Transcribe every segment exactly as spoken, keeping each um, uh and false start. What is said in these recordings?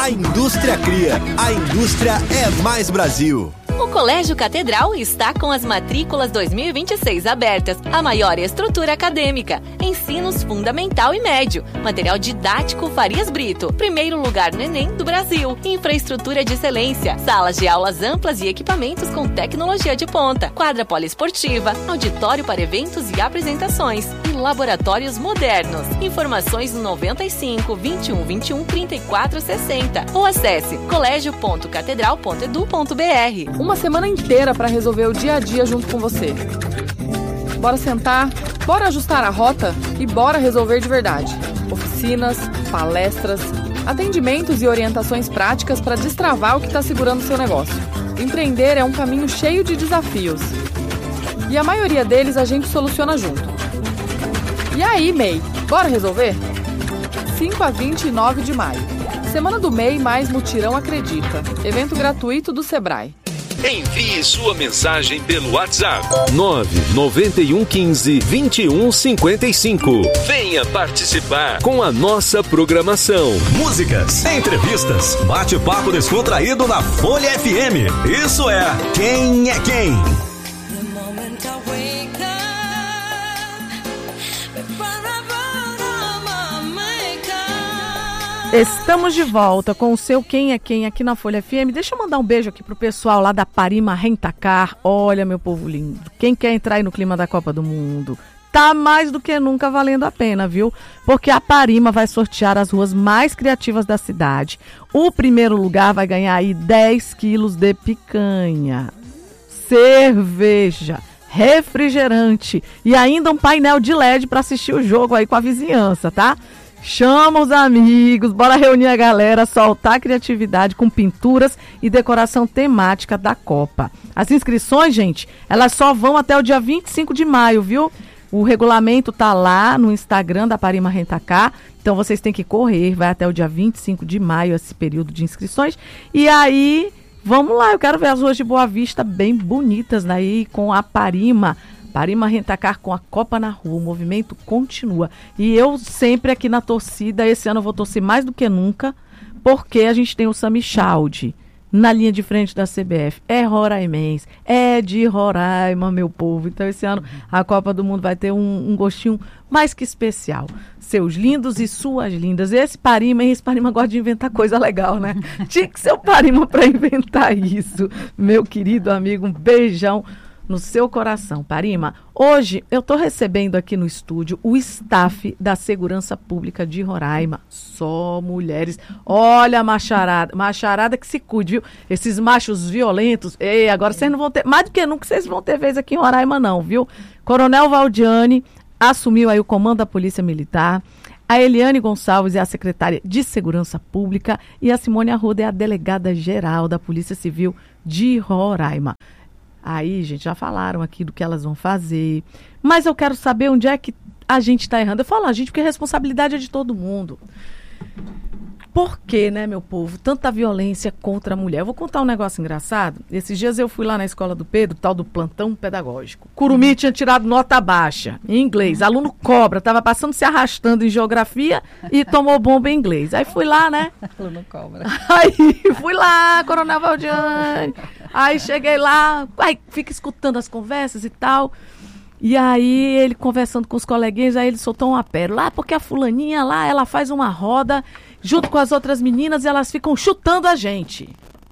A indústria cria, a indústria é mais Brasil. O Colégio Catedral está com as matrículas dois mil e vinte e seis abertas. A maior estrutura acadêmica, ensinos fundamental e médio, material didático Farias Brito, primeiro lugar no Enem do Brasil, infraestrutura de excelência, salas de aulas amplas e equipamentos com tecnologia de ponta, quadra poliesportiva, auditório para eventos e apresentações e laboratórios modernos. Informações no noventa e cinco, vinte e um, vinte e um, trinta e quatro, sessenta ou acesse colégio ponto catedral ponto edu ponto br. Uma semana inteira para resolver o dia a dia junto com você. Bora sentar, bora ajustar a rota e bora resolver de verdade. Oficinas, palestras, atendimentos e orientações práticas para destravar o que está segurando seu negócio. Empreender é um caminho cheio de desafios. E a maioria deles a gente soluciona junto. E aí, M E I, bora resolver? cinco a vinte e nove de maio. Semana do M E I mais Mutirão Acredita. Evento gratuito do Sebrae. Envie sua mensagem pelo WhatsApp nove nove um quinze, vinte e um cinquenta e cinco. Venha participar com a nossa programação. Músicas, entrevistas, bate-papo descontraído na Folha F M. Isso é Quem é Quem? Estamos de volta com o seu Quem é Quem aqui na Folha F M. Deixa eu mandar um beijo aqui pro pessoal lá da Parima Rentacar. Olha, meu povo lindo, quem quer entrar aí no clima da Copa do Mundo, tá mais do que nunca valendo a pena, viu? Porque a Parima vai sortear as ruas mais criativas da cidade. O primeiro lugar vai ganhar aí dez quilos de picanha, cerveja, refrigerante e ainda um painel de L E D para assistir o jogo aí com a vizinhança, tá? Chama os amigos, bora reunir a galera, soltar a criatividade com pinturas e decoração temática da Copa. As inscrições, gente, elas só vão até o dia vinte e cinco de maio, viu? O regulamento tá lá no Instagram da Parima Rentacar, então vocês têm que correr, vai até o dia vinte e cinco de maio esse período de inscrições. E aí, vamos lá, eu quero ver as ruas de Boa Vista bem bonitas aí com a Parima. Parima Rentacar com a Copa na Rua, o movimento continua. E eu sempre aqui na torcida, esse ano eu vou torcer mais do que nunca, porque a gente tem o Sami Chaldi na linha de frente da C B F. É roraimense, é de Roraima, meu povo. Então esse ano a Copa do Mundo vai ter um, um gostinho mais que especial. Seus lindos e suas lindas. Esse Parima, esse Parima gosta de inventar coisa legal, né? Tinha que ser o Parima para inventar isso. Meu querido amigo, um beijão no seu coração. Parima, hoje eu estou recebendo aqui no estúdio o staff da Segurança Pública de Roraima. Só mulheres. Olha a macharada, macharada que se cuide, viu? Esses machos violentos, ei, agora vocês não vão ter, mais do que nunca vocês vão ter vez aqui em Roraima não, viu? Coronel Valdiane assumiu aí o comando da Polícia Militar. A Eliane Gonçalves é a secretária de Segurança Pública e a Simone Arruda é a delegada geral da Polícia Civil de Roraima. Aí, gente, já falaram aqui do que elas vão fazer, mas eu quero saber onde é que a gente está errando. Eu falo a gente porque a responsabilidade é de todo mundo. Por que, né, meu povo, tanta violência contra a mulher? Eu vou contar um negócio engraçado. Esses dias eu fui lá na escola do Pedro, tal do plantão pedagógico. Curumim tinha tirado nota baixa em inglês. Aluno cobra, estava passando se arrastando em geografia e tomou bomba em inglês. Aí fui lá, né? Aluno cobra. Aí fui lá, Coronel Valdiane. Aí cheguei lá, aí fica escutando as conversas e tal. E aí ele conversando com os coleguinhas, aí ele soltou uma pérola. Ah, porque a fulaninha lá, ela faz uma roda junto com as outras meninas e elas ficam chutando a gente.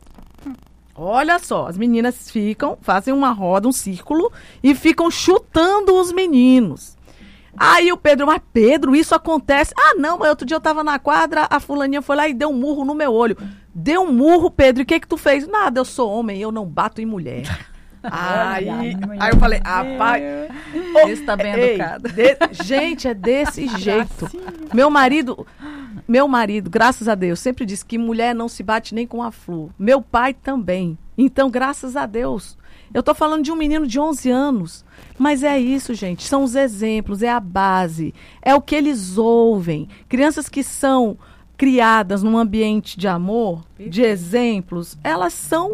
Olha só, as meninas ficam, fazem uma roda, um círculo e ficam chutando os meninos. Aí o Pedro, mas Pedro, isso acontece? Ah, não, mas outro dia eu tava na quadra, a fulaninha foi lá e deu um murro no meu olho. Deu um murro, Pedro, e o que que tu fez? Nada, eu sou homem, eu não bato em mulher. Aí, aí eu falei, rapaz, esse tá bem ei, educado. De, gente, é desse jeito. Meu marido, meu marido, graças a Deus, sempre disse que mulher não se bate nem com a flor. Meu pai também. Então, graças a Deus. Eu tô falando de um menino de onze anos. Mas é isso, gente. São os exemplos, é a base. É o que eles ouvem. Crianças que são criadas num ambiente de amor, de exemplos, elas são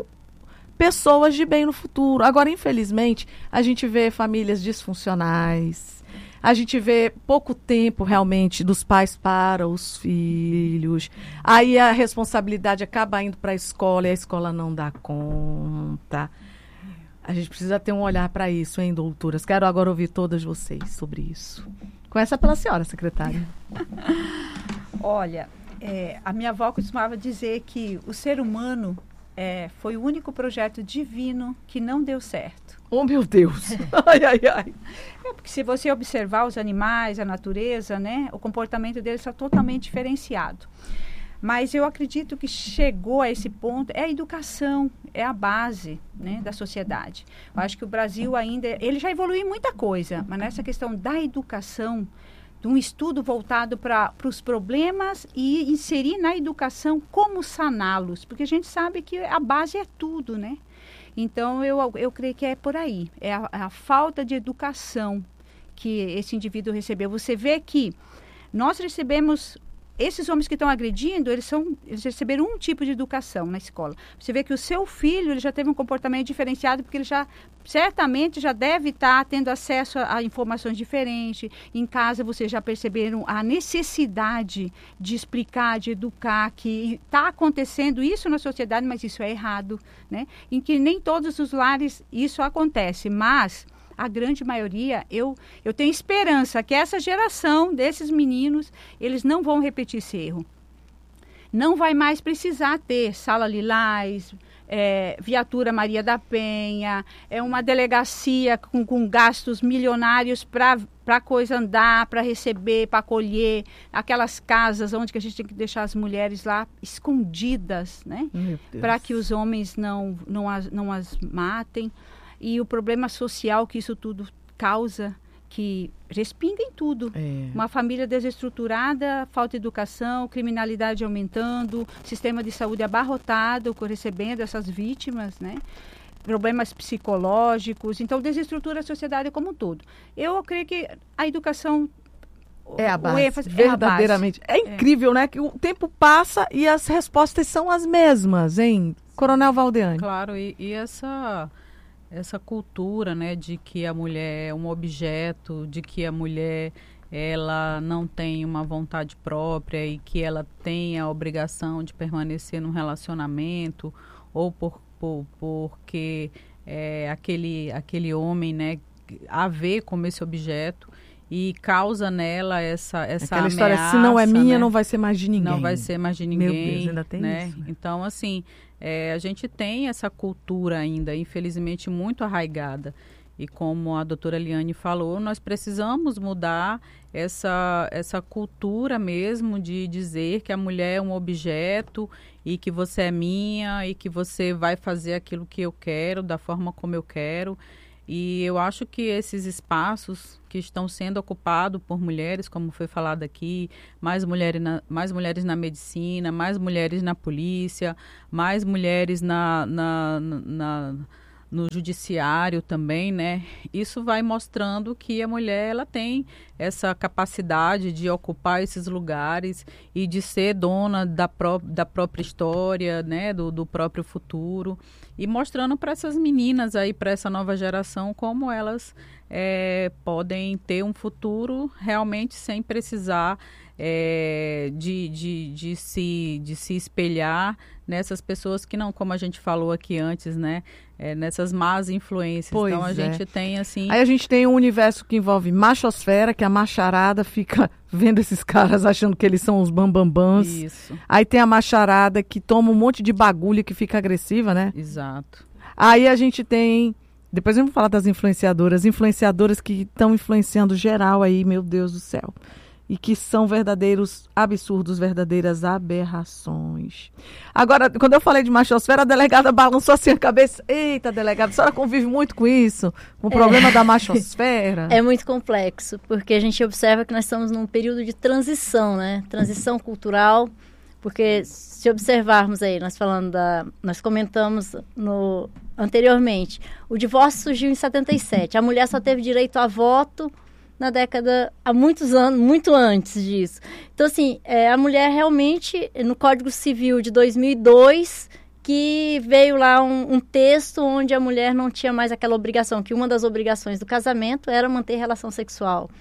pessoas de bem no futuro. Agora, infelizmente, a gente vê famílias disfuncionais. A gente vê pouco tempo realmente dos pais para os filhos. Aí a responsabilidade acaba indo para a escola e a escola não dá conta. A gente precisa ter um olhar para isso, hein, doutoras? Quero agora ouvir todas vocês sobre isso. Começa pela senhora, secretária. Olha, é, a minha avó costumava dizer que o ser humano é, foi o único projeto divino que não deu certo. Oh, meu Deus! Ai, ai, ai! É porque se você observar os animais, a natureza, né, o comportamento deles está totalmente diferenciado. Mas eu acredito que chegou a esse ponto, é a educação, é a base, né, da sociedade. Eu acho que o Brasil ainda, ele já evoluiu muita coisa, mas nessa questão da educação, de um estudo voltado para os problemas e inserir na educação como saná-los, porque a gente sabe que a base é tudo, né? Então, eu, eu creio que é por aí, é a, a falta de educação que esse indivíduo recebeu. Você vê que nós recebemos... Esses homens que estão agredindo, eles, são, eles receberam um tipo de educação na escola. Você vê que o seu filho ele já teve um comportamento diferenciado, porque ele já, certamente, já deve estar tendo acesso a, a informações diferentes. Em casa, vocês já perceberam a necessidade de explicar, de educar, que está acontecendo isso na sociedade, mas isso é errado, né? Em que nem todos os lares isso acontece, mas... A grande maioria, eu, eu tenho esperança que essa geração desses meninos, eles não vão repetir esse erro. Não vai mais precisar ter sala lilás, é, viatura Maria da Penha, é uma delegacia com, com gastos milionários para a coisa andar, para receber, para acolher, aquelas casas onde que a gente tem que deixar as mulheres lá escondidas, né? Para que os homens não, não, as, não as matem. E o problema social que isso tudo causa, que respinga em tudo. É. Uma família desestruturada, falta de educação, criminalidade aumentando, sistema de saúde abarrotado, recebendo essas vítimas, né? Problemas psicológicos. Então, desestrutura a sociedade como um todo. Eu creio que a educação... É a base, ênfase, verdadeiramente. É, a base. É incrível, é. né? Que o tempo passa e as respostas são as mesmas, hein? Coronel Valdeane. Claro, e, e essa... essa cultura, né, de que a mulher é um objeto, de que a mulher ela não tem uma vontade própria e que ela tem a obrigação de permanecer num relacionamento ou por, por, porque é, aquele, aquele homem, né, a vê como esse objeto e causa nela essa, essa Aquela ameaça, história, se não é minha, né? não vai ser mais de ninguém. Não vai ser mais de ninguém. Meu Deus, ainda tem né? isso. Né? Então, assim, é, a gente tem essa cultura ainda, infelizmente, muito arraigada. E como a doutora Eliane falou, nós precisamos mudar essa, essa cultura mesmo de dizer que a mulher é um objeto e que você é minha e que você vai fazer aquilo que eu quero, da forma como eu quero. E eu acho que esses espaços que estão sendo ocupados por mulheres, como foi falado aqui, mais mulheres na, mais mulheres na medicina, mais mulheres na polícia, mais mulheres na, na, na, na, no judiciário também, né? Isso vai mostrando que a mulher ela tem essa capacidade de ocupar esses lugares e de ser dona da, pró da própria história, né? Do, do próprio futuro. E mostrando para essas meninas aí, para essa nova geração, como elas é, podem ter um futuro realmente sem precisar é, de, de, de, se, de se espelhar nessas pessoas que não, como a gente falou aqui antes, né? É, nessas más influências. Pois então a é. gente tem assim... Aí a gente tem um universo que envolve machosfera, que a macharada fica vendo esses caras achando que eles são os bambambãs. Isso. Aí tem a macharada que toma um monte de bagulho que fica agressiva, né? Exato. Aí a gente tem... Depois vamos falar das influenciadoras. Influenciadoras que estão influenciando geral aí, meu Deus do céu. E que são verdadeiros absurdos, verdadeiras aberrações. Agora, quando eu falei de machosfera, a delegada balançou assim a cabeça. Eita, delegada, a senhora convive muito com isso? Com o problema é. da machosfera? É muito complexo, porque a gente observa que nós estamos num período de transição, né? Transição cultural, porque se observarmos aí, nós falando da... Nós comentamos no, anteriormente, o divórcio surgiu em setenta e sete. A mulher só teve direito a voto na década, há muitos anos, muito antes disso. Então, assim, é, a mulher realmente, no Código Civil de dois mil e dois, que veio lá um, um texto onde a mulher não tinha mais aquela obrigação, que uma das obrigações do casamento era manter relação sexual.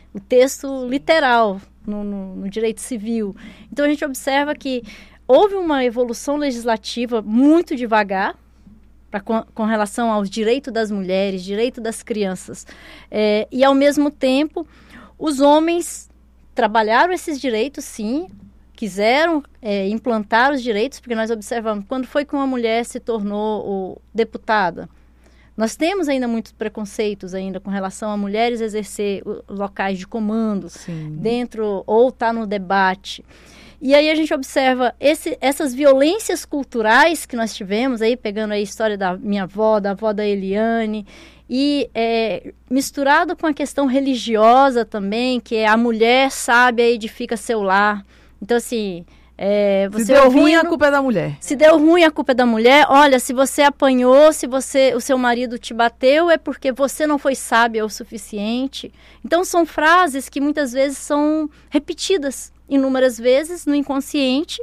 o texto literal no, no, no direito civil. Então, a gente observa que houve uma evolução legislativa muito devagar pra, com, com relação aos direitos das mulheres, direito das crianças. É, e, ao mesmo tempo, os homens trabalharam esses direitos, sim, quiseram é, implantar os direitos, porque nós observamos quando foi que uma mulher se tornou o, deputada. Nós temos ainda muitos preconceitos ainda com relação a mulheres exercer o, locais de comando, sim, dentro ou estar tá no debate. E aí a gente observa esse, essas violências culturais que nós tivemos, aí pegando a história da minha avó, da avó da Eliane, e é, misturado com a questão religiosa também, que é a mulher sábia edifica seu lar. Então, assim... É, você se deu ouvindo, ruim, a culpa é da mulher. Se deu ruim, a culpa é da mulher. Olha, se você apanhou, se você, o seu marido te bateu, é porque você não foi sábia o suficiente. Então, são frases que muitas vezes são repetidas inúmeras vezes no inconsciente.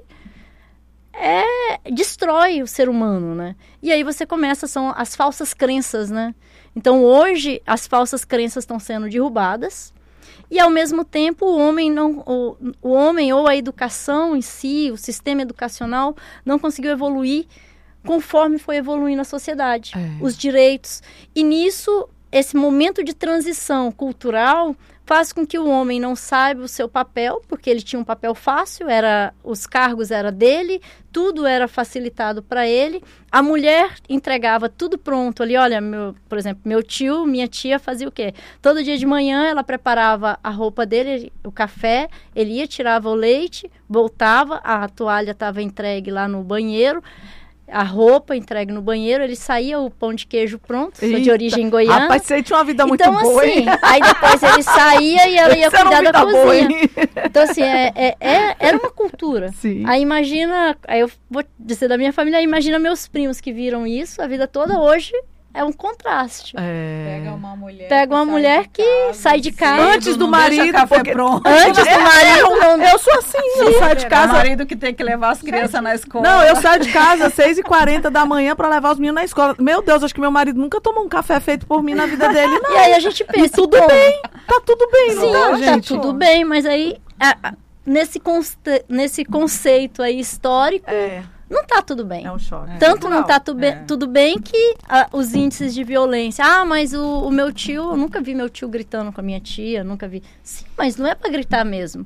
É, destrói o ser humano, né? E aí você começa, são as falsas crenças, né? Então, hoje, as falsas crenças estão sendo derrubadas. E, ao mesmo tempo, o homem, não, o, o homem ou a educação em si, o sistema educacional, não conseguiu evoluir conforme foi evoluindo a sociedade, é. os direitos. E nisso, esse momento de transição cultural faz com que o homem não saiba o seu papel, porque ele tinha um papel fácil, era, os cargos eram dele, tudo era facilitado para ele. A mulher entregava tudo pronto ali. Olha, meu, por exemplo, meu tio, minha tia fazia o quê? Todo dia de manhã ela preparava a roupa dele, o café, ele ia, tirava o leite, voltava, a toalha estava entregue lá no banheiro, a roupa entregue no banheiro, ele saía o pão de queijo pronto, sou de origem goiana. Rapaz, você tinha uma vida muito então, boa, assim, hein? Aí depois ele saía e ela ia Você cuidar da cozinha. Boa, então, assim, é, é, é, era uma cultura. Sim. Aí imagina, aí eu vou dizer da minha família, aí imagina meus primos que viram isso a vida toda, hoje é um contraste. É. Pega uma mulher, Pega uma que, mulher sai que casa, sai de casa. Antes do marido, café porque... pronto. Antes do marido, não... Eu sou assim, eu saio de O casa... marido que tem que levar as crianças na escola. Não, eu saio de casa às seis e quarenta da manhã pra levar os meninos na escola. Meu Deus, acho que meu marido nunca tomou um café feito por mim na vida dele, não. E aí a gente pensa... E tudo como? bem, tá tudo bem, Sim, não tá, tá gente? tudo bem, mas aí... A, a, nesse, conste, nesse conceito aí histórico... É. Não tá tudo bem. É um choque. Tanto não tá tu be- é. tudo bem que ah, os índices de violência. Ah, mas o, o meu tio, eu nunca vi meu tio gritando com a minha tia, nunca vi. Sim, mas não é pra gritar mesmo.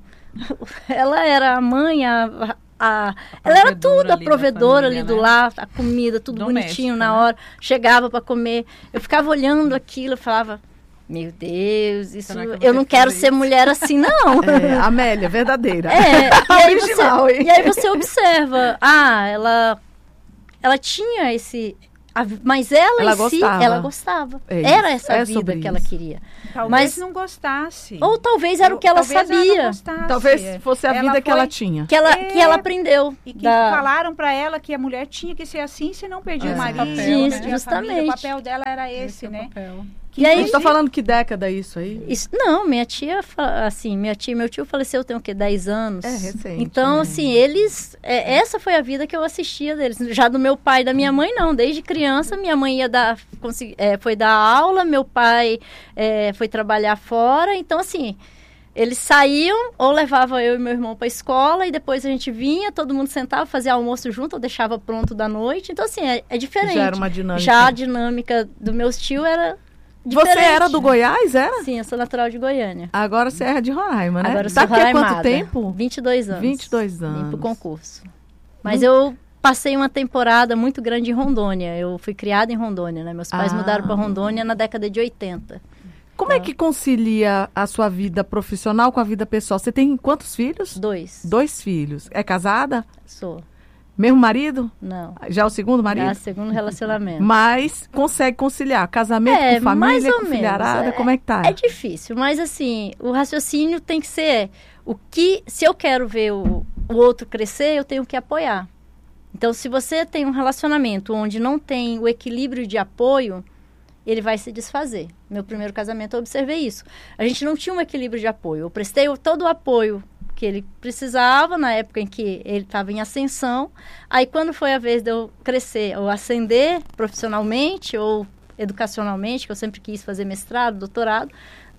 Ela era a mãe, a, a, a ela era tudo, a provedora ali do lar, a comida, tudo Doméstica, bonitinho na né? hora. Chegava pra comer. Eu ficava olhando aquilo, eu falava... Meu Deus, isso, eu, eu não quero ser mulher assim, não. É, Amélia, verdadeira. É, e aí, Original, você, hein? e aí você observa, ah, ela, ela tinha esse... A, mas ela, Ela em si, gostava. ela gostava. É Era isso, essa é vida sobre que ela isso. queria. Talvez Mas- não gostasse. Ou talvez era o que ela Talvez sabia, não gostasse. Talvez fosse a Ela vida que foi- ela tinha. que, ela, É. que ela aprendeu. E que da- falaram pra ela que a mulher tinha que ser assim, senão perdia É. o marido, Papel, perdia né? a família. Justamente. O papel dela era esse, né? E A aí, gente tá falando que década é isso aí? isso, não, minha tia, fa- assim, minha tia e meu tio faleceu, tem o quê? dez anos. É, recente, Então, né? assim, eles, é, essa foi a vida que eu assistia deles. Já do meu pai e da minha mãe, não. Desde criança, minha mãe ia dar, consegui, é, foi dar aula, meu pai é, foi trabalhar fora. Então, assim, eles saíam ou levava eu e meu irmão para a escola e depois a gente vinha, todo mundo sentava, fazia almoço junto, ou deixava pronto da noite. Então, assim, é, é diferente. Já era uma dinâmica. Já a dinâmica do meus tios era Você diferente. era do Goiás, era? Sim, eu sou natural de Goiânia. Agora você é de Roraima, né? Agora eu Daqui sou a quanto roraimada. tempo? vinte e dois anos. vinte e dois Vim anos. pro concurso. Mas eu passei uma temporada muito grande em Rondônia. Eu fui criada em Rondônia, né? Meus pais Ah. mudaram para Rondônia na década de oitenta. Como é que concilia a sua vida profissional com a vida pessoal? Você tem quantos filhos? Dois. Dois filhos. É casada? Sou. Mesmo marido? Não. Já é o segundo marido? É segundo relacionamento. Mas consegue conciliar casamento É, com família, mais ou com menos. filharada? É- Como é que tá? É difícil, mas assim, o raciocínio tem que ser o que, se eu quero ver o, o outro crescer, eu tenho que apoiar. Então, se você tem um relacionamento onde não tem o equilíbrio de apoio, ele vai se desfazer. Meu primeiro casamento, eu observei isso. A gente não tinha um equilíbrio de apoio. Eu prestei o- todo o apoio que ele precisava na época em que ele estava em ascensão. Aí, quando foi a vez de eu crescer ou ascender profissionalmente ou educacionalmente, que eu sempre quis fazer mestrado, doutorado,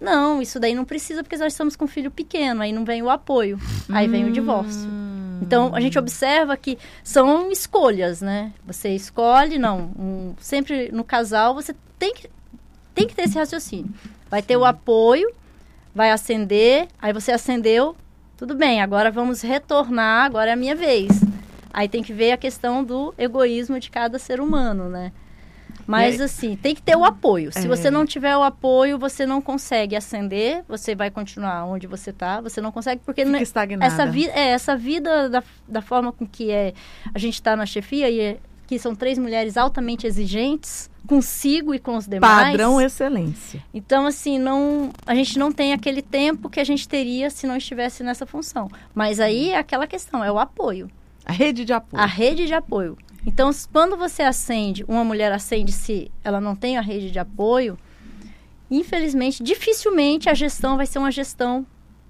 Não, isso daí não precisa porque nós estamos com um filho pequeno, aí não vem o apoio, aí vem o divórcio. Então, a gente observa que são escolhas, né? Você escolhe, não, um, sempre no casal você tem que, tem que ter esse raciocínio. Vai ter o apoio, vai acender, aí você acendeu, tudo bem, agora vamos retornar, agora é a minha vez. Aí tem que ver a questão do egoísmo de cada ser humano, né? Mas, aí, assim, tem que ter o apoio. Se é. você não tiver o apoio, você não consegue acender, você vai continuar onde você está, você não consegue, porque Fica não, estagnada. essa, vi, é, essa vida da, da forma com que é, a gente está na chefia, e é, que são três mulheres altamente exigentes, consigo e com os demais. Padrão excelência. Então, assim, não, a gente não tem aquele tempo que a gente teria se não estivesse nessa função. Mas aí é aquela questão, é o apoio. A rede de apoio. A rede de apoio. Então, quando você acende, uma mulher acende se ela não tem a rede de apoio, infelizmente, dificilmente a gestão vai ser uma gestão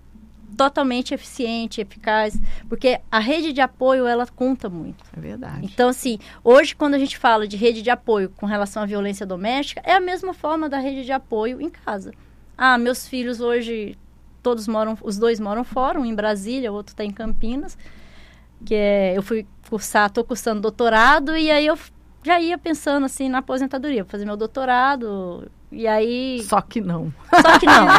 totalmente eficiente, eficaz, porque a rede de apoio, ela conta muito. É verdade. Então, assim, hoje, quando a gente fala de rede de apoio com relação à violência doméstica, é a mesma forma da rede de apoio em casa. Ah, meus filhos hoje, todos moram, os dois moram fora, um em Brasília, o outro está em Campinas, que é, eu fui cursar, estou cursando doutorado, e aí eu já ia pensando, assim, na aposentadoria, vou fazer meu doutorado, e aí... Só que não. Só que não.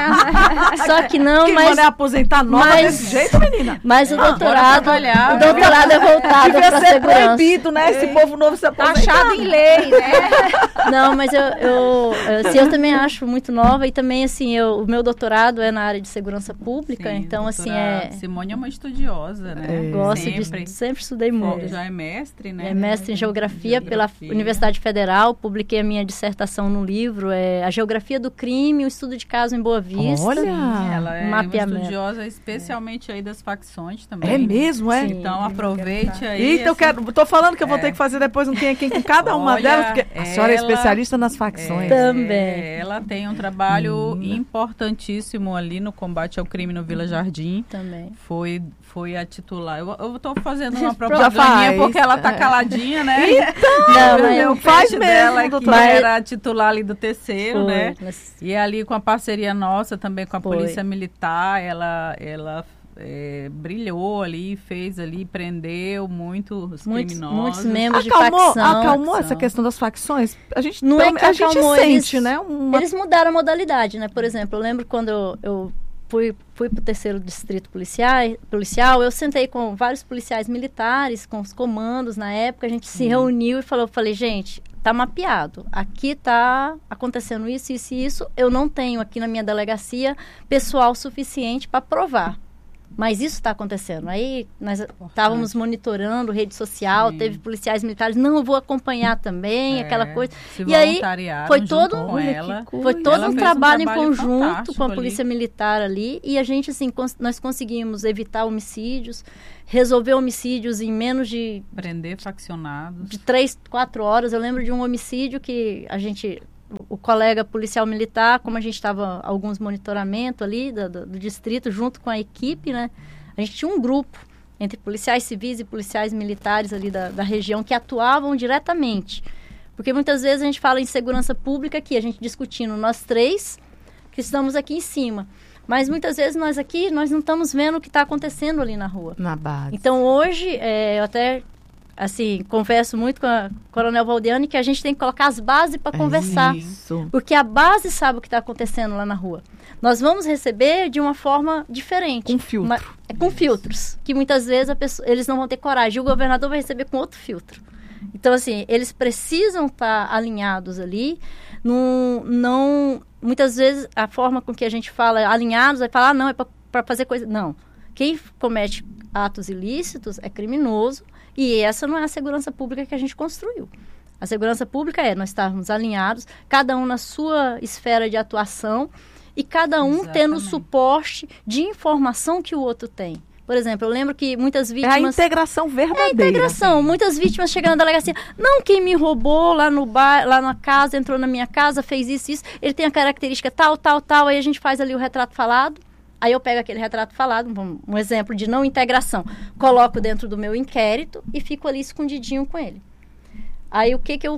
Só que não, Quem mas... manda é aposentar nova mas, desse jeito, menina? Mas o Ah, doutorado, o doutorado é voltado devia para ser segurança. proibido, né? Esse povo novo se aposentar. Achado em lei, né? Não, mas eu, eu, assim, eu também acho muito nova, e também, assim, eu, o meu doutorado é na área de segurança pública, Sim, então, assim, é... Simone é uma estudiosa, né? É. Gosto sempre. de... Sempre estudei muito. Já é mestre, né? É mestre em geografia, Geografia. pela Universidade Federal, publiquei a minha dissertação no livro, é A Geografia do Crime, o Estudo de Caso em Boa Vista. Olha! Sim, ela é uma Mapeamento. estudiosa especialmente aí das facções também. É mesmo, é? Sim. Então aproveite aí. Eita, eu essa- quero, tô falando que eu vou É. ter que fazer depois um quem é quem com cada uma Olha, delas, porque a senhora é ela- especialista nas facções. É, Também. Ela tem um trabalho Menina. importantíssimo ali no combate ao crime no Vila Jardim. Também. Foi, foi a titular. Eu, eu tô fazendo uma Já propagandinha faz. porque ela tá É. caladinha, né? Não, Eu mas- vi o faz peixe mesmo, dela, que doutora. era a titular ali do terceiro, Foi, né? mas- E ali com a parceria nossa também com a Foi. Polícia Militar, ela, ela é, brilhou ali, fez ali, prendeu muitos Muitos, criminosos. muitos membros Acalmou, de facção. acalmou essa facção. questão das facções? A gente, Não pelo é me- que a gente acalmou, sente, eles- né? Uma... Eles mudaram a modalidade, né? Por exemplo, eu lembro quando eu, eu fui, fui para o terceiro distrito policial, policial, eu sentei com vários policiais militares, com os comandos na época, a gente se reuniu e falou, eu falei, gente, tá mapeado, aqui tá acontecendo isso, isso e isso, eu não tenho aqui na minha delegacia pessoal suficiente para provar. Mas isso está acontecendo. Aí nós estávamos monitorando rede social, Sim. teve policiais militares, não, eu vou acompanhar também, É, aquela coisa. se E aí, voluntariaram foi junto todo- com olha que ela. Foi todo Ela um fez um trabalho, em trabalho conjunto fantástico com a ali. polícia militar ali, e a gente, assim, cons- nós conseguimos evitar homicídios, resolver homicídios em menos de, Prender faccionados. de três, quatro horas. Eu lembro de um homicídio que a gente, o, o colega policial militar, como a gente estava alguns monitoramento ali do, do, do distrito, junto com a equipe, né? A gente tinha um grupo entre policiais civis e policiais militares ali da, da região que atuavam diretamente. Porque muitas vezes a gente fala em segurança pública aqui, a gente discutindo, nós três que estamos aqui em cima. Mas muitas vezes nós aqui, nós não estamos vendo o que está acontecendo ali na rua. Na base. Então hoje, é, eu até, assim, converso muito com a Coronel Valdiane que a gente tem que colocar as bases para conversar. Isso. Porque a base sabe o que está acontecendo lá na rua. Nós vamos receber de uma forma diferente. Com filtro. Uma- é, com filtros. Que muitas vezes a pessoa, eles não vão ter coragem. E o governador vai receber com outro filtro. Então, assim, eles precisam estar alinhados ali. Não, não, muitas vezes, a forma com que a gente fala alinhados, é falar, ah, não, é para fazer coisa... Não. Quem comete atos ilícitos é criminoso. E essa não é a segurança pública que a gente construiu. A segurança pública é nós estarmos alinhados, cada um na sua esfera de atuação, e cada um tendo o Exatamente. suporte de informação que o outro tem. Por exemplo, eu lembro que muitas É vítimas... a integração verdadeira. integração. Muitas vítimas chegam na delegacia. Não, quem me roubou lá no bar, lá na casa, entrou na minha casa, fez isso, isso. Ele tem a característica tal, tal, tal. Aí a gente faz ali o retrato falado. Aí eu pego aquele retrato falado, um, um exemplo de não integração. Coloco dentro do meu inquérito e fico ali escondidinho com ele. Aí o que que eu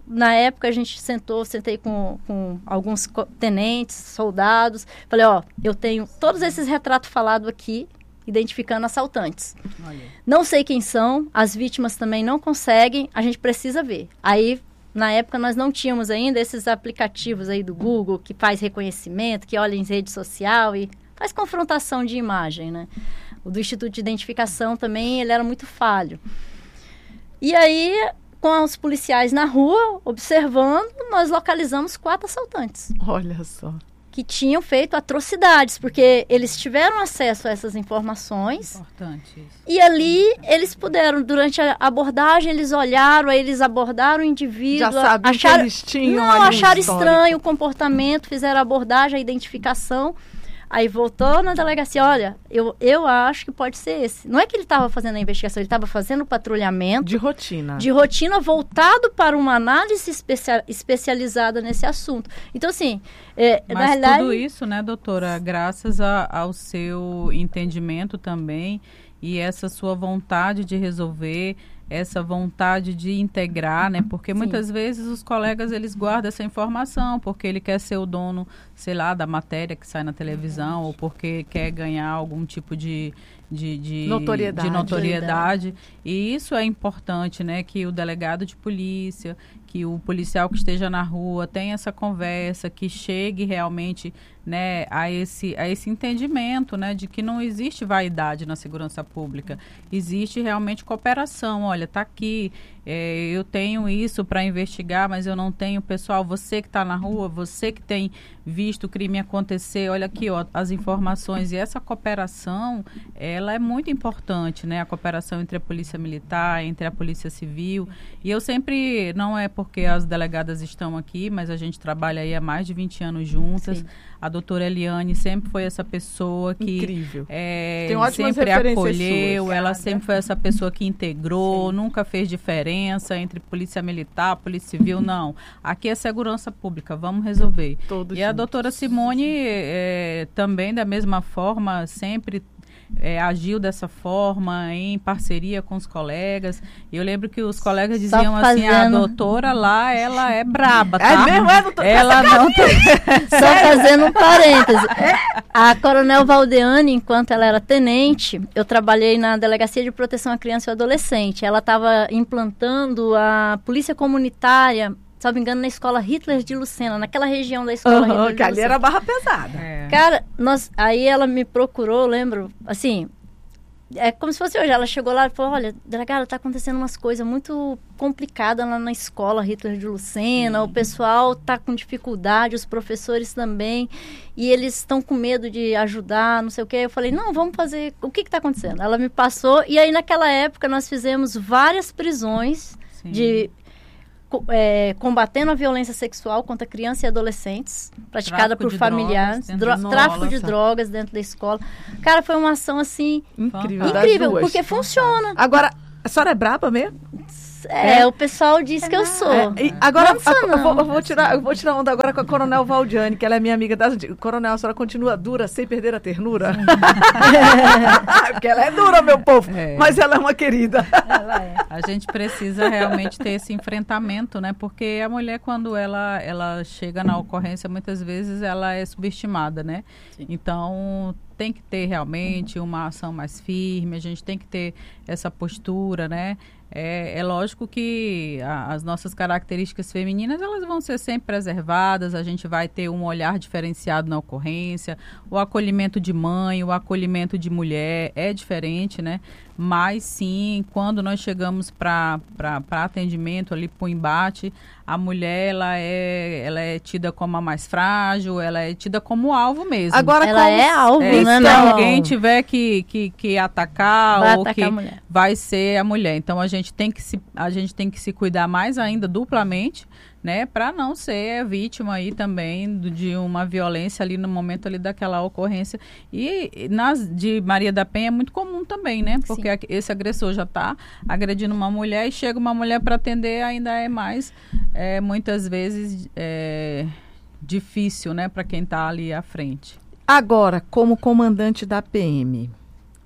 na época a gente sentou, sentei com, com alguns tenentes, soldados, falei, ó, eu tenho todos esses retratos falados aqui, identificando assaltantes. Olha. Não sei quem são, as vítimas também não conseguem, a gente precisa ver. Aí, na época, nós não tínhamos ainda esses aplicativos aí do Google, que faz reconhecimento, que olha em rede social e faz confrontação de imagem, né? O do Instituto de Identificação também, ele era muito falho. E aí, com os policiais na rua, observando, nós localizamos quatro assaltantes. Olha só. Que tinham feito atrocidades, porque eles tiveram acesso a essas informações. Importante isso. E ali, eles puderam, durante a abordagem, eles olharam, aí eles abordaram o indivíduo. Já sabiam acharam, que eles tinham Não, ali acharam um estranho o comportamento, fizeram a abordagem, a identificação. Aí voltou na delegacia, olha, eu, eu acho que pode ser esse. Não é que ele estava fazendo a investigação, ele estava fazendo o patrulhamento. De rotina. De rotina, voltado para uma análise especia, especializada nesse assunto. Então, assim, é, Mas na realidade... tudo isso, né, doutora, graças a, ao seu entendimento também e essa sua vontade de resolver, essa vontade de integrar, né? Porque Sim. muitas vezes os colegas, eles guardam essa informação porque ele quer ser o dono, sei lá, da matéria que sai na televisão, ou porque quer ganhar algum tipo de, de, de, notoriedade. de notoriedade. E isso é importante, né? Que o delegado de polícia, que o policial que esteja na rua tenha essa conversa, que chegue realmente, né, a esse, a esse entendimento, né, de que não existe vaidade na segurança pública. Existe realmente cooperação. Olha, está aqui, é, eu tenho isso para investigar, mas eu não tenho. Pessoal, você que está na rua, você que tem visto o crime acontecer, olha aqui, ó, as informações. E essa cooperação, ela é muito importante, né? A cooperação entre a Polícia Militar, entre a Polícia Civil. E eu sempre, não é porque as delegadas estão aqui, mas a gente trabalha aí há mais de vinte anos juntas. Sim. A doutora Eliane sempre foi essa pessoa que Incrível. É, Tem ótimas sempre acolheu, suas, ela sempre foi essa pessoa que integrou, Sim. nunca fez diferença entre polícia militar, polícia civil, não. Aqui é segurança pública, vamos resolver. Todos e juntos. A doutora Simone é, também, da mesma forma, sempre... É, agiu dessa forma, em parceria com os colegas. Eu lembro que os colegas diziam assim, a doutora lá, ela é braba, tá? É mesmo, é, doutora? Ela não tem... Só fazendo um parêntese. A Coronel Valdeane, enquanto ela era tenente, eu trabalhei na Delegacia de Proteção à Criança e ao Adolescente. Ela estava implantando a polícia comunitária, se não me engano, na escola Hitler de Lucena, naquela região da escola uhum, Hitler de que ali Lucena. era barra pesada. É. Cara, nós, aí ela me procurou, lembro, assim, é como se fosse hoje. Ela chegou lá e falou, olha, delegada, tá acontecendo umas coisas muito complicadas lá na escola Hitler de Lucena, Sim. o pessoal tá com dificuldade, os professores também, e eles estão com medo de ajudar, não sei o quê. Eu falei, não, vamos fazer, o que que tá acontecendo? Ela me passou, e aí naquela época nós fizemos várias prisões Sim. de... É, combatendo a violência sexual contra crianças e adolescentes, praticada tráfico por familiares, drogas dro- tráfico de drogas dentro da escola. Cara, foi uma ação assim incrível, incrível porque funciona. Agora, a senhora é braba mesmo? É, é, o pessoal diz é que eu sou. É, e agora, não, a, eu, vou, eu, vou tirar, eu vou tirar onda agora com a Coronel Valdiane, que ela é minha amiga das antigas. Coronel, a senhora continua dura, sem perder a ternura? Porque ela é dura, meu povo, é. mas ela é uma querida. Ela é. A gente precisa realmente ter esse enfrentamento, né? Porque a mulher, quando ela, ela chega na ocorrência, muitas vezes ela é subestimada, né? Sim. Então... tem que ter realmente uma ação mais firme, a gente tem que ter essa postura, né? É, é lógico que a, as nossas características femininas, elas vão ser sempre preservadas, a gente vai ter um olhar diferenciado na ocorrência, o acolhimento de mãe, o acolhimento de mulher é diferente, né? Mas sim, quando nós chegamos para atendimento ali, para o embate, a mulher, ela é, ela é tida como a mais frágil, ela é tida como alvo mesmo. Agora, ela como, é alvo, é, né? Se não. alguém tiver que, que, que atacar, vai ou atacar que a mulher. vai ser a mulher. Então, a gente tem que se, a gente tem que se cuidar mais ainda, duplamente, né, para não ser vítima aí também de uma violência ali no momento ali daquela ocorrência. E nas de Maria da Penha é muito comum também, né, porque Sim. esse agressor já está agredindo uma mulher e chega uma mulher para atender, ainda é mais, é, muitas vezes, é, difícil, né, para quem está ali à frente. Agora, como comandante da P M,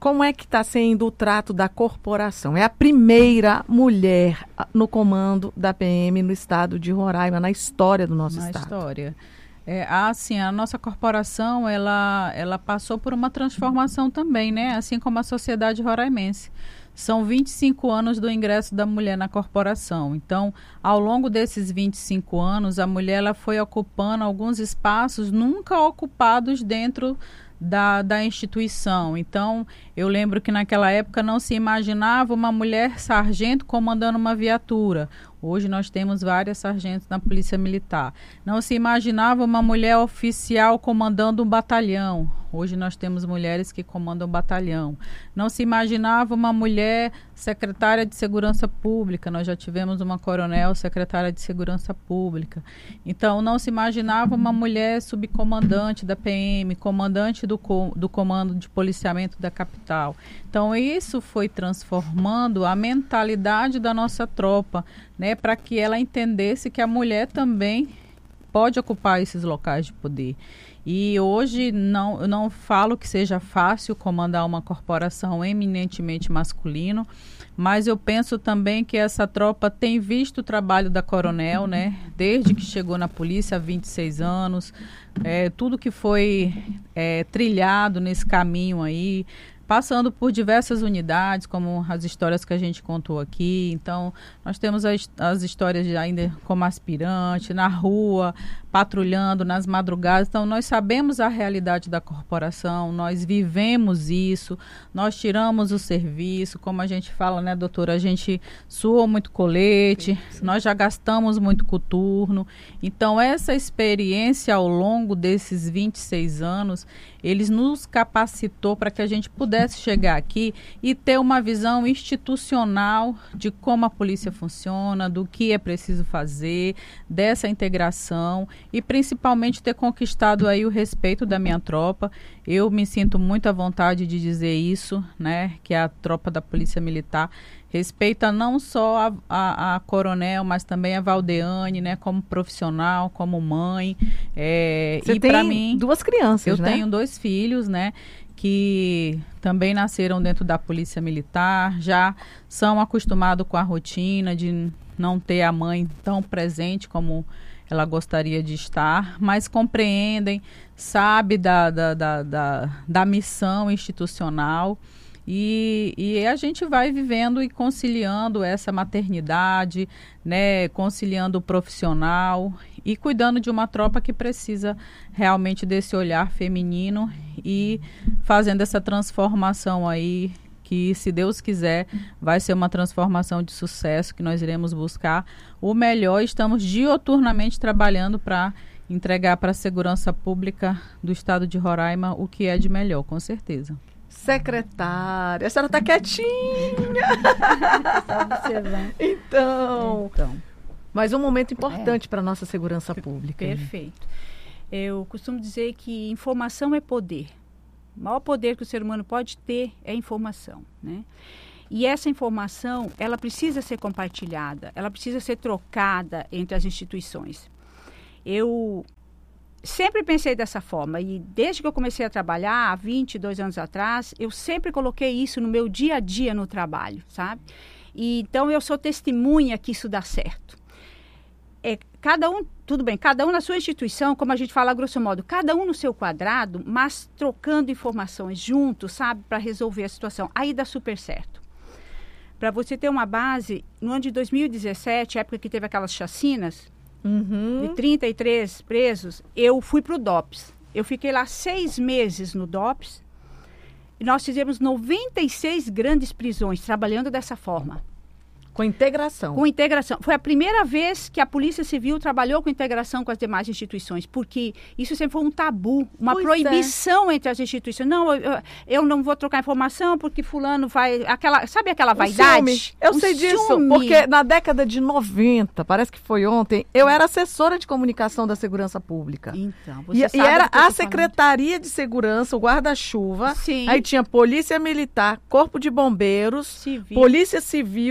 como é que está sendo o trato da corporação? É a primeira mulher no comando da P M no estado de Roraima, na história do nosso na estado. Na história. É, assim, a nossa corporação, ela, ela passou por uma transformação também, né? Assim como a sociedade roraimense. São vinte e cinco anos do ingresso da mulher na corporação. Então, ao longo desses vinte e cinco anos, a mulher ela foi ocupando alguns espaços nunca ocupados dentro da, da instituição. Então, eu lembro que naquela época não se imaginava uma mulher sargento comandando uma viatura. Hoje nós temos várias sargentos na Polícia Militar. Não se imaginava uma mulher oficial comandando um batalhão. Hoje nós temos mulheres que comandam batalhão. Não se imaginava uma mulher secretária de Segurança Pública. Nós já tivemos uma coronel secretária de Segurança Pública. Então, não se imaginava uma mulher subcomandante da P M, comandante do, co- do Comando de Policiamento da capital. Então, isso foi transformando a mentalidade da nossa tropa, né, para que ela entendesse que a mulher também pode ocupar esses locais de poder. E hoje não, eu não falo que seja fácil comandar uma corporação eminentemente masculino, mas eu penso também que essa tropa tem visto o trabalho da coronel, né? Desde que chegou na polícia há vinte e seis anos, é, tudo que foi é, trilhado nesse caminho aí, passando por diversas unidades, como as histórias que a gente contou aqui. Então, nós temos as, as histórias de ainda como aspirante, na rua, patrulhando, nas madrugadas. Então, nós sabemos a realidade da corporação, nós vivemos isso, nós tiramos o serviço, como a gente fala, né, doutora? A gente suou muito colete, sim, sim. Nós já gastamos muito coturno. Então, essa experiência ao longo desses vinte e seis anos, eles nos capacitou para que a gente pudesse chegar aqui e ter uma visão institucional de como a polícia funciona, do que é preciso fazer, dessa integração e principalmente ter conquistado aí o respeito da minha tropa. Eu me sinto muito à vontade de dizer isso, né, que a tropa da Polícia Militar respeita não só a, a, a coronel, mas também a Valdeane, né, como profissional, como mãe. É, Você e tem para mim, duas crianças, eu né? tenho dois filhos, né, que também nasceram dentro da Polícia Militar, já são acostumados com a rotina de não ter a mãe tão presente como ela gostaria de estar, mas compreendem, sabe da, da, da, da, da missão institucional. E, e a gente vai vivendo e conciliando essa maternidade, né, conciliando o profissional e cuidando de uma tropa que precisa realmente desse olhar feminino e fazendo essa transformação aí, que se Deus quiser vai ser uma transformação de sucesso, que nós iremos buscar o melhor. Estamos dioturnamente trabalhando para entregar para a segurança pública do estado de Roraima o que é de melhor, com certeza. Secretária, a senhora está quietinha. então, então, mas um momento importante é. para a nossa segurança pública. Perfeito. Né? Eu costumo dizer que informação é poder. O maior poder que o ser humano pode ter é informação, né? E essa informação, ela precisa ser compartilhada, ela precisa ser trocada entre as instituições. Eu sempre pensei dessa forma e desde que eu comecei a trabalhar, há vinte e dois anos atrás, eu sempre coloquei isso no meu dia a dia no trabalho, sabe? E, então, eu sou testemunha que isso dá certo. É, cada um, tudo bem, cada um na sua instituição, como a gente fala grosso modo, cada um no seu quadrado, mas trocando informações juntos, sabe, para resolver a situação. Aí dá super certo. Para você ter uma base, no ano de dois mil e dezessete, época que teve aquelas chacinas, uhum. de trinta e três presos, eu fui para o DOPS. Eu fiquei lá seis meses no DOPS e nós fizemos noventa e seis grandes prisões, trabalhando dessa forma. Com integração. Com integração. Foi a primeira vez que a Polícia Civil trabalhou com integração com as demais instituições, porque isso sempre foi um tabu, uma pois proibição é. entre as instituições. Não, eu, eu não vou trocar informação porque fulano vai... Aquela, sabe aquela vaidade? Um ciúme. Eu um sei disso, ciúme. Porque na década de noventa, parece que foi ontem, eu era assessora de comunicação da Segurança Pública. Então, você e, sabe e era a falando. Secretaria de Segurança, o guarda-chuva, Sim. aí tinha Polícia Militar, Corpo de Bombeiros, Civil. Polícia Civil, Desígnio,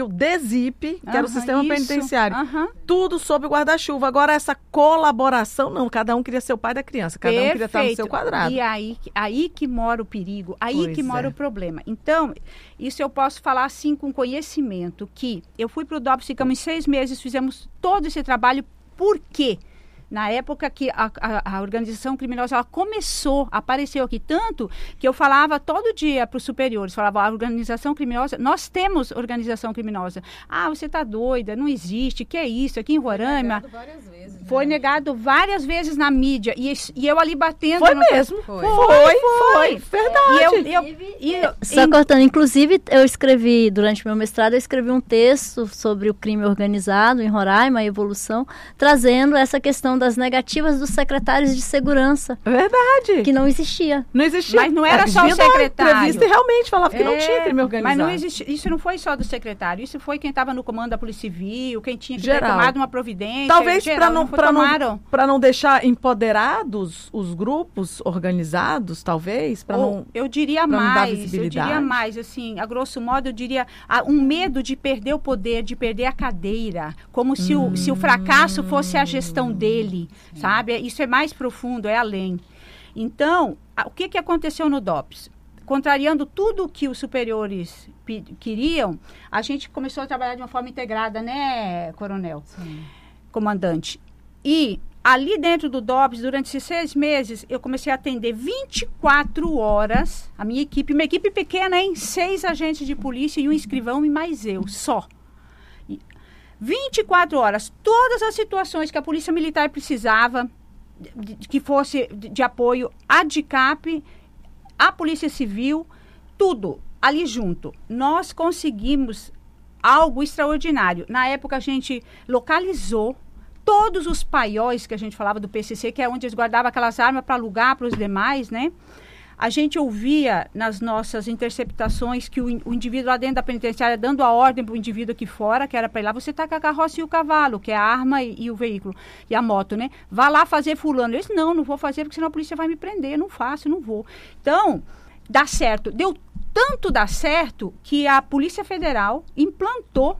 S I P, que Aham, era o sistema isso. penitenciário. Aham. Tudo sob o guarda-chuva. Agora, essa colaboração, não. Cada um queria ser o pai da criança. Cada um queria estar no seu quadrado. E aí, aí que mora o perigo, aí Pois que mora é. o problema. Então, isso eu posso falar assim com conhecimento, que eu fui para o DOPS, ficamos seis meses, fizemos todo esse trabalho. Por quê? Na época que a, a, a organização criminosa ela começou, apareceu aqui, tanto que eu falava todo dia para os superiores, falava, a organização criminosa, nós temos organização criminosa. Ah, você está doida, não existe, que é isso? Aqui em Roraima... Foi negado várias vezes. Né? Foi negado várias vezes na mídia, e, e eu ali batendo... Foi no... mesmo. Foi. Foi, foi. Verdade. E eu, eu, e eu, Só e- cortando, inclusive eu escrevi, durante meu mestrado, eu escrevi um texto sobre o crime organizado em Roraima, a evolução, trazendo essa questão das negativas dos secretários de segurança, Verdade. que não existia. Não existia. Mas não era É, só o vinha da secretário. entrevista e realmente falava que não É, tinha crime organizado. Mas não existe, isso não foi só do secretário, isso foi quem estava no comando da Polícia Civil, quem tinha que Geral. ter tomado uma providência. Talvez geral, para não, foi- pra não, tomaram. pra não deixar empoderados os grupos organizados, talvez, para Ou, não... eu diria pra não dar mais, eu visibilidade. diria mais, assim, a grosso modo, eu diria ah, um medo de perder o poder, de perder a cadeira, como se, o, se o fracasso fosse a gestão dele, sabe? Isso é mais profundo, é além. Então, a- o que, que aconteceu no DOPS? Contrariando tudo o que os superiores pe- queriam, a gente começou a trabalhar de uma forma integrada, né, coronel? Sim. Comandante. E ali dentro do DOPS, durante esses seis meses, eu comecei a atender vinte e quatro horas, a minha equipe, uma equipe pequena, hein? Seis agentes de polícia e um escrivão e mais eu, só. E vinte e quatro horas, todas as situações que a Polícia Militar precisava, de, de- que fosse de, de apoio, a DICAP, a Polícia Civil, tudo ali junto. Nós conseguimos algo extraordinário. Na época, a gente localizou todos os paióis que a gente falava do P C C, que é onde eles guardavam aquelas armas para alugar para os demais, né? A gente ouvia nas nossas interceptações que o, in- o indivíduo lá dentro da penitenciária dando a ordem para o indivíduo aqui fora, que era para ir lá, você tá com a carroça e o cavalo, que é a arma e, e o veículo, e a moto, né? Vá lá fazer fulano. Eu disse, não, não vou fazer, porque senão a polícia vai me prender, não faço, não vou. Então, dá certo. Deu tanto dar certo que a Polícia Federal implantou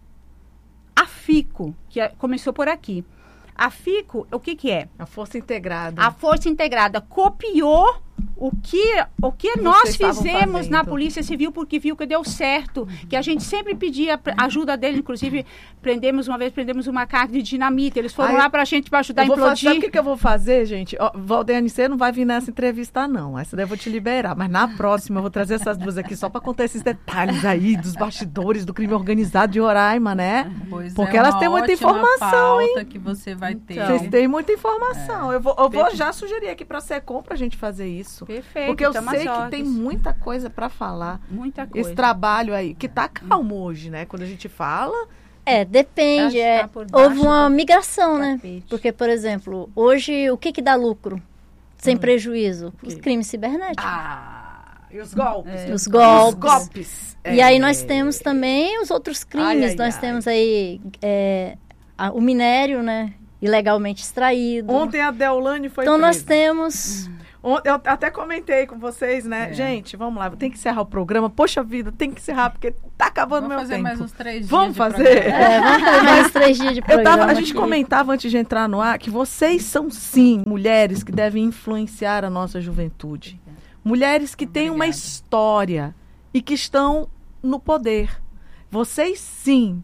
a FICO, que é- começou por aqui. A FICO, o que que é? A força integrada. A Força Integrada copiou o que, o que Que nós vocês estavam fizemos fazendo. na Polícia Civil, porque viu que deu certo, que a gente sempre pedia pre- ajuda dele, inclusive prendemos uma vez, prendemos uma carga de dinamite, eles foram Ai, lá pra gente para ajudar a Eu vou fazer, implodir. sabe o que, que eu vou fazer, gente? Ó, Valdeane, você não vai vir nessa entrevista, não. Essa daí eu vou te liberar. Mas na próxima eu vou trazer essas duas aqui só para contar esses detalhes aí dos bastidores do crime organizado de Roraima, né? Pois Porque é, elas uma têm muita ótima informação, hein? pauta que você vai ter. Então. Vocês têm muita informação. Eu vou, eu vou Perfeito. já sugerir aqui para a SECOM pra gente fazer isso. Perfeito, Porque eu tamo sei às que tem ordens. muita coisa para falar. Muita coisa. Esse trabalho aí, que tá calmo hoje, né? Quando a gente fala, É, depende. Acho que É, tá por baixo houve uma do migração, né? tapete. Porque, por exemplo, hoje o que, que dá lucro sem prejuízo? Os quê? crimes cibernéticos. ah, e os golpes. Os golpes. Os golpes. E É. aí nós temos também os outros crimes. Ai, ai, nós ai. temos aí é, a- o minério, né? Ilegalmente extraído. Ontem a Deolane foi então nós presa. temos... Ont- Eu até comentei com vocês, né? É. Gente, vamos lá, tem que encerrar o programa. Poxa vida, tem que encerrar, porque tá acabando Vamos meu fazer tempo. mais uns três dias Vamos de fazer? programa. É, vamos fazer mais três dias de Eu programa. tava, a gente aqui. comentava antes de entrar no ar que vocês são, sim, mulheres que devem influenciar a nossa juventude. Mulheres que têm uma Obrigada. história e que estão no poder. Vocês, sim,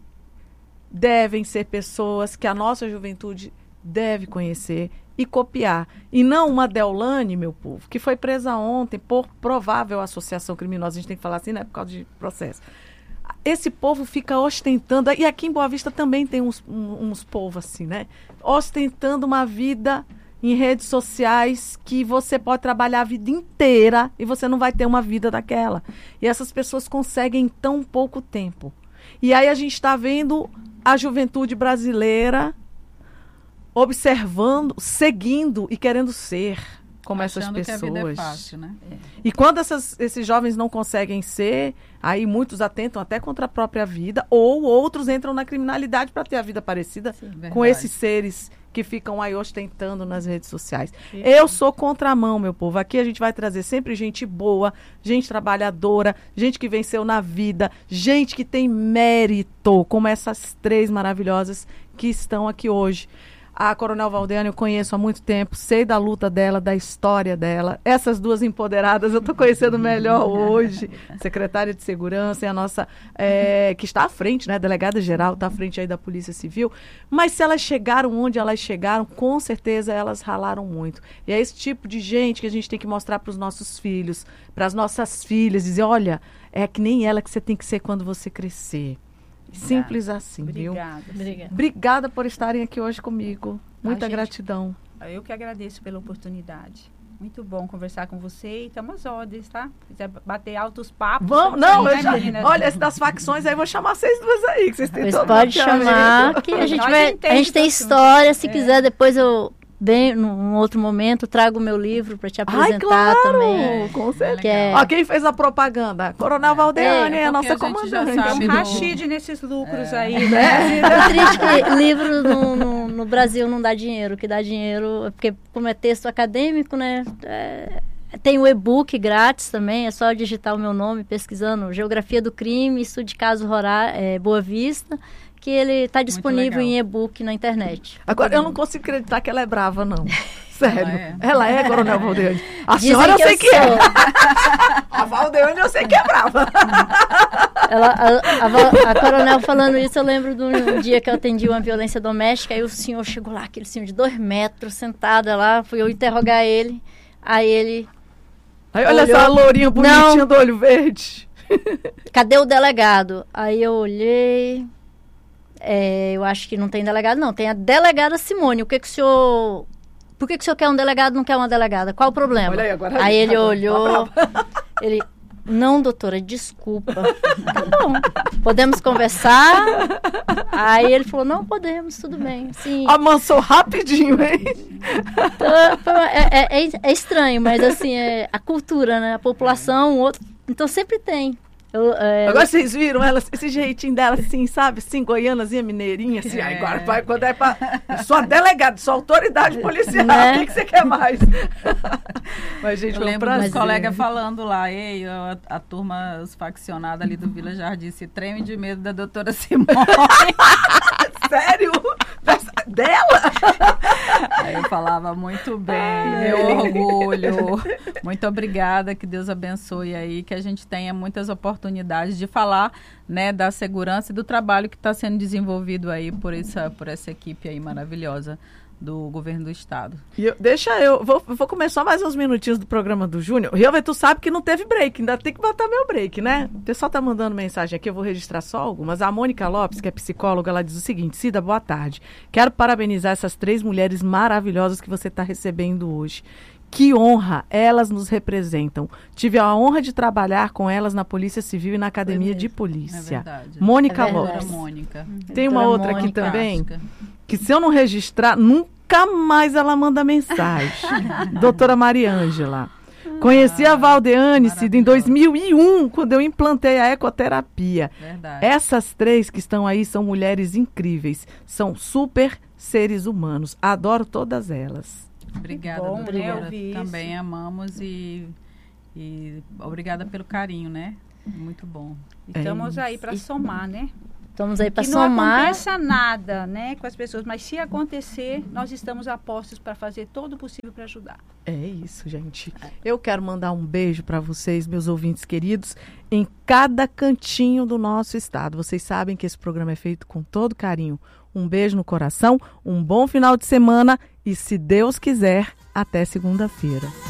devem ser pessoas que a nossa juventude deve conhecer e copiar. E não uma Deolane, meu povo, que foi presa ontem por provável associação criminosa. A gente tem que falar assim, né? Por causa de processo. Esse povo fica ostentando, e aqui em Boa Vista também tem uns, um- uns povos assim, né? Ostentando uma vida em redes sociais que você pode trabalhar a vida inteira e você não vai ter uma vida daquela. E essas pessoas conseguem em tão pouco tempo. E aí a gente está vendo a juventude brasileira observando, seguindo e querendo ser como essas Achando que a pessoas. vida é fácil, né? E quando essas- esses jovens não conseguem ser, aí muitos atentam até contra a própria vida, ou outros entram na criminalidade para ter a vida parecida com verdade. esses seres que ficam aí ostentando nas redes sociais. Sim. Eu sou contramão, meu povo. Aqui a gente vai trazer sempre gente boa, gente trabalhadora, gente que venceu na vida, gente que tem mérito, como essas três maravilhosas que estão aqui hoje. A Coronel Valdeane eu conheço há muito tempo, sei da luta dela, da história dela. Essas duas empoderadas eu estou conhecendo melhor hoje. Secretária de Segurança e a nossa, é, que está à frente, né? Delegada geral, está à frente aí da Polícia Civil. Mas se elas chegaram onde elas chegaram, com certeza elas ralaram muito. E é esse tipo de gente que a gente tem que mostrar para os nossos filhos, para as nossas filhas, dizer, olha, é que nem ela que você tem que ser quando você crescer. Simples assim, Obrigada. viu? Obrigada. Obrigada por estarem aqui hoje comigo. Muita gente, gratidão. Eu que agradeço pela oportunidade. Muito bom conversar com você e estamos às ordens, tá? Se quiser bater altos papos. Vamos, não, eu aí, já, meninas. olha, esse das facções aí, eu vou chamar vocês duas aí, que vocês têm Pois todo pode o mapeamento. chamar, que a gente Nós vai. A entendemos gente tem do história, se assunto. quiser, depois eu. Bem, num outro momento, trago o meu livro para te apresentar Ai, claro, também. com certeza. Que é- Ó, quem fez a propaganda? Coronel Valdeane, É, é a porque nossa a gente já comandante. sabe Um do- rachide nesses lucros É. aí, né? É triste que livro no, no, no Brasil não dá dinheiro. O que dá dinheiro, é porque como é texto acadêmico, né? É, tem o e-book grátis também, é só digitar o meu nome, pesquisando Geografia do Crime, Estudo de Caso Rural, é, Boa Vista, que ele está disponível legal. em e-book na internet. Agora, eu não consigo acreditar que ela é brava, não. Sério. Ela é. Ela é, Coronel Valdeane. A Dizem senhora eu que sei eu que é. sou. A Valdeane eu sei que é brava. Ela, a, a, Val- a coronel falando isso, eu lembro de um dia que eu atendi uma violência doméstica, aí o senhor chegou lá, aquele senhor de dois metros, sentada lá, fui eu interrogar ele, aí ele, Aí olha Olhou. essa lourinha bonitinha Não. do olho verde. cadê o delegado? Aí eu olhei, é, eu acho que não tem delegado não, tem a delegada Simone, o que que o senhor... Por que que o senhor quer um delegado e não quer uma delegada? Qual o problema? Olha aí, agora aí ele agora, olhou, ele... Não, doutora, desculpa. Tá bom, podemos conversar? Aí ele falou, não, podemos, tudo bem. Sim. Amansou rapidinho, hein? Então, foi uma- é, é- é- é estranho, mas assim, é a cultura, né? A população, o outro... Então sempre tem. Eu, é, Agora vocês viram ela, esse jeitinho dela, assim, sabe? Assim, goianazinha, mineirinha, assim. Aí É. agora vai, quando é pra... Sua delegada, sua autoridade policial, Né? o que, que você quer mais? Mas, gente, Eu foi um lembro dos prazer. colegas falando lá, ei, a, a turma, os faccionados ali do Vila Jardim, se treme de medo da doutora Simone. Sério? Dessa- Dela? Aí eu falava, muito bem, meu orgulho. Muito obrigada, que Deus abençoe aí, que a gente tenha muitas oportunidades de falar, né, da segurança e do trabalho que está sendo desenvolvido aí por essa, por essa equipe aí maravilhosa do governo do estado. E eu- deixa eu, vou, vou começar mais uns minutinhos do programa do Júnior. Rio, tu sabe que não teve break, ainda tem que botar meu break, né? O pessoal tá mandando mensagem aqui, eu vou registrar só algumas. A Mônica Lopes, que é psicóloga, ela diz o seguinte: Cida, boa tarde. Quero parabenizar essas três mulheres maravilhosas que você está recebendo hoje. Que honra, elas nos representam. Tive a honra de trabalhar com elas na Polícia Civil e na Academia de É Polícia. verdade. Mônica É verdade. Lopes. Doutora Mônica. Tem uma Doutora outra aqui Mônica. também, Fantástica. que se eu não registrar, nunca mais ela manda mensagem. Doutora Mariângela. Conheci a Valdeane, Cida, em dois mil e um, quando eu implantei a ecoterapia. Verdade. Essas três que estão aí são mulheres incríveis. São super seres humanos. Adoro todas elas. Obrigada, Bom, né, doutora. ouvir isso. Também amamos e, e obrigada pelo carinho, né? Muito bom. E estamos isso. aí para somar, né? estamos aí para Que não somar. aconteça nada, né, com as pessoas, mas se acontecer, nós estamos a postos para fazer todo o possível para ajudar. É isso, gente. Eu quero mandar um beijo para vocês, meus ouvintes queridos, em cada cantinho do nosso estado. Vocês sabem que esse programa é feito com todo carinho. Um beijo no coração, um bom final de semana e, se Deus quiser, até segunda-feira.